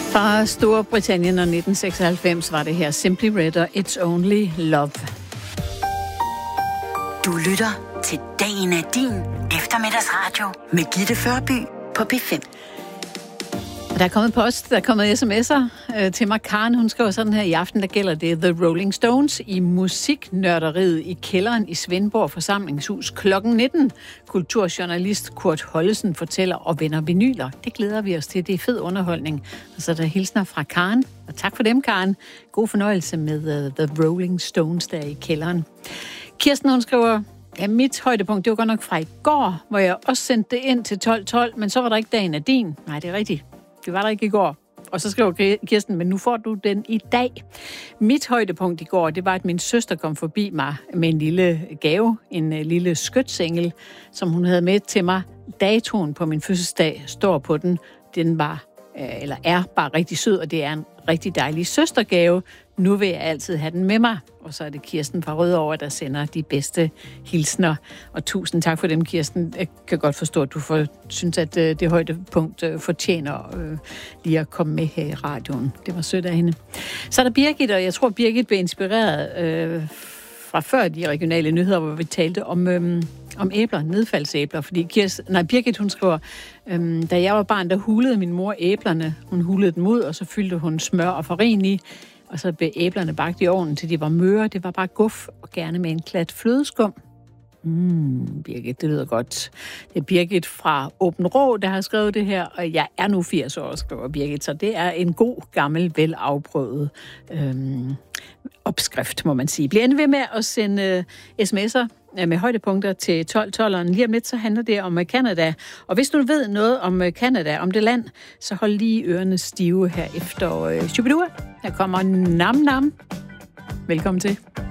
Fra Storbritannien og 1996 var det her Simply Red og It's Only Love. Du lytter til Dagen er din eftermiddagsradio med Gitte Førby på P5. Der er kommet post, der er kommet sms'er til mig. Karen, hun skriver sådan her: i aften, der gælder det The Rolling Stones i musiknørderiet i kælderen i Svendborg Forsamlingshus klokken 19. Kulturjournalist Kurt Hollesen fortæller og vender vinyler. Det glæder vi os til. Det er fed underholdning. Og så er der hilsner fra Karen. Og tak for dem, Karen. God fornøjelse med The Rolling Stones der i kælderen. Kirsten, hun skriver: ja, mit højdepunkt, det var godt nok fra i går, hvor jeg også sendte det ind til 12.12, men så var der ikke dagen af din. Nej, det er rigtigt. Det var der ikke i går. Og så skriver Kirsten, men nu får du den i dag. Mit højdepunkt i går, det var, at min søster kom forbi mig med en lille gave, en lille skytsengel, som hun havde med til mig. Datoen på min fødselsdag står på den. Den var, eller er bare rigtig sød, og det er en rigtig dejlig søstergave. Nu vil jeg altid have den med mig. Og så er det Kirsten fra Rødovre, der sender de bedste hilsner. Og tusind tak for dem, Kirsten. Jeg kan godt forstå, at du synes, at det højdepunkt fortjener lige at komme med her i radioen. Det var sødt af hende. Så er der Birgit, og jeg tror, Birgit blev inspireret fra før de regionale nyheder, hvor vi talte om æbler, nedfaldsæbler. Fordi Birgit, hun skriver, da jeg var barn, der hulede min mor æblerne. Hun hulede dem ud, og så fyldte hun smør og farin i. Og så blev æblerne bagt i ovnen, til de var møre. Det var bare guf, og gerne med en klat flødeskum. Birgit, det lyder godt. Det er Birgit fra Åben Rå, der har skrevet det her, og jeg er nu 80 år, skriver Birgit, så det er en god, gammel, velafprøvet opskrift, må man sige. Bliv endelig ved med at sende sms'er med højdepunkter til 12.12'eren. Lige om lidt, så handler det om Canada. Og hvis du ved noget om Canada, om det land, så hold lige ørerne stive her efter Shubidua. Her kommer Nam Nam. Velkommen til.